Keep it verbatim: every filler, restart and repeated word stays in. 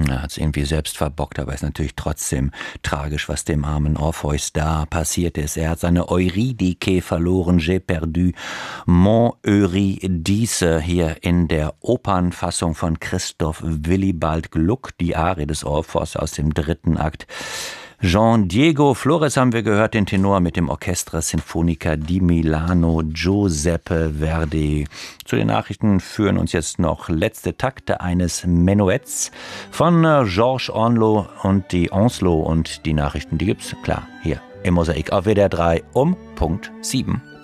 Er hat es irgendwie selbst verbockt, aber ist natürlich trotzdem tragisch, was dem armen Orpheus da passiert ist. Er hat seine Eurydike verloren, j'ai perdu mon Eurydice, hier in der Opernfassung von Christoph Willibald Gluck, die Arie des Orpheus aus dem dritten Akt. Jean Diego Flores haben wir gehört, den Tenor mit dem Orchestra Sinfonica di Milano, Giuseppe Verdi. Zu den Nachrichten führen uns jetzt noch letzte Takte eines Menuetts von Georges Onlo und die Onslow, und die Nachrichten, die gibt's klar hier im Mosaik auf W D R drei um Punkt sieben.